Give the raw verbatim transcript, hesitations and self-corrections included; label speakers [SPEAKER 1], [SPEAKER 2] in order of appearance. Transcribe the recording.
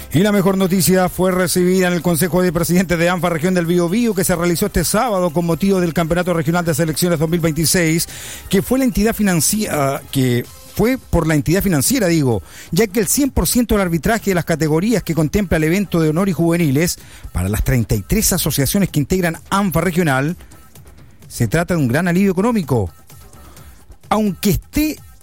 [SPEAKER 1] Y la mejor noticia fue recibida en el Consejo de Presidentes de ANFA Región del Biobío, que se realizó este sábado con motivo del Campeonato Regional de Selecciones dos mil veintiséis, que fue la entidad financiera, que fue por la entidad financiera, digo, ya que el cien por ciento del arbitraje de las categorías que contempla el evento de honor y juveniles para las treinta y tres asociaciones que integran ANFA Regional, se trata de un gran alivio económico. Aunque esté